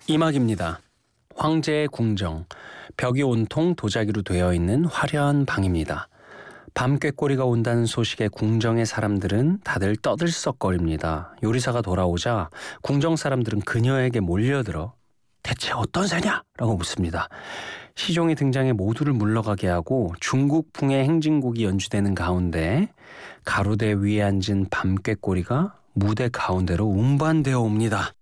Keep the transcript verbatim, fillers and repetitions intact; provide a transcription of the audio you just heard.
이막입니다. 황제의 궁정, 벽이 온통 도자기로 되어 있는 화려한 방입니다. 밤 꾀꼬리가 온다는 소식에 궁정의 사람들은 다들 떠들썩거립니다. 요리사가 돌아오자 궁정 사람들은 그녀에게 몰려들어 대체 어떤 새냐? 라고 묻습니다. 시종이 등장해 모두를 물러가게 하고 중국풍의 행진곡이 연주되는 가운데 가로대 위에 앉은 밤 꾀꼬리가 무대 가운데로 운반되어 옵니다.